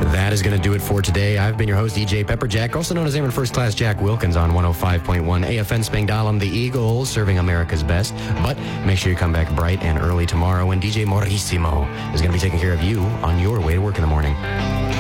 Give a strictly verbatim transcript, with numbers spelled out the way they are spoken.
That is going to do it for today. I've been your host, D J Pepperjack, also known as Airman First Class Jack Wilkins on one oh five point one A F N Spangdahlem, the Eagle, serving America's best. But make sure you come back bright and early tomorrow when D J Morissimo is going to be taking care of you on your way to work in the morning.